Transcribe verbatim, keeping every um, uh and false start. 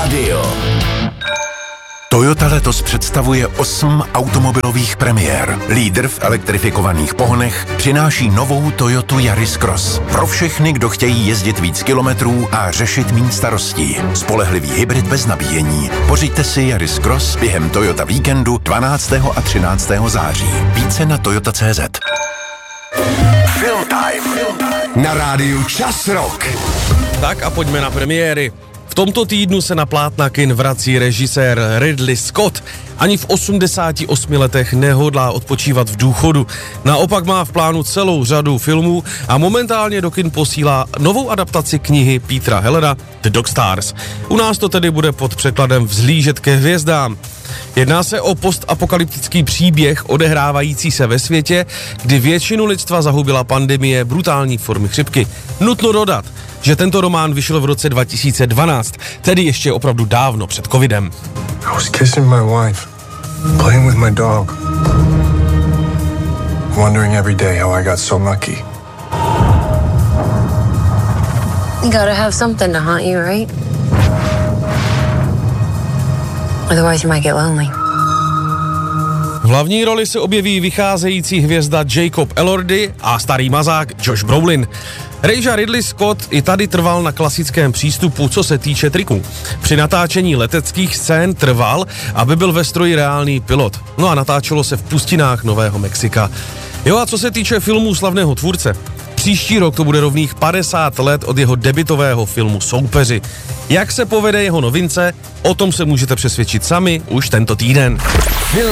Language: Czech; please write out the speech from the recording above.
rádio. Toyota letos představuje osm automobilových premiér. Lídr v elektrifikovaných pohonech přináší novou Toyotu Yaris Cross. Pro všechny, kdo chtějí jezdit víc kilometrů a řešit méně starostí. Spolehlivý hybrid bez nabíjení. Pořiďte si Yaris Cross během Toyota víkendu dvanáctého a třináctého září. Více na toyota tečka cé zet. Film Time na rádiu Čas Rock. Tak a pojďme na premiéry. V tomto týdnu se na plátna kin vrací režisér Ridley Scott. Ani v osmdesáti osmi letech nehodlá odpočívat v důchodu. Naopak má v plánu celou řadu filmů a momentálně do kin posílá novou adaptaci knihy Petera Hellera The Dog Stars. U nás to tedy bude pod překladem Vzlížet ke hvězdám. Jedná se o postapokalyptický příběh odehrávající se ve světě, kdy většinu lidstva zahubila pandemie brutální formy chřipky. Nutno dodat, že tento román vyšel v roce dva tisíce dvanáct, tedy ještě opravdu dávno před covidem. I was kissing my wife, playing with my dog, wondering every day how I got so lucky. You gotta have something to haunt you, right? Otherwise you might get lonely. V hlavní roli se objeví vycházející hvězda Jacob Elordi a starý mazák Josh Brolin. Rejža Ridley Scott i tady trval na klasickém přístupu, co se týče triků. Při natáčení leteckých scén trval, aby byl ve stroji reálný pilot. No a natáčelo se v pustinách Nového Mexika. Jo a co se týče filmů slavného tvůrce, příští rok to bude rovných padesát let od jeho debutového filmu Soupeři. Jak se povede jeho novince, o tom se můžete přesvědčit sami už tento týden.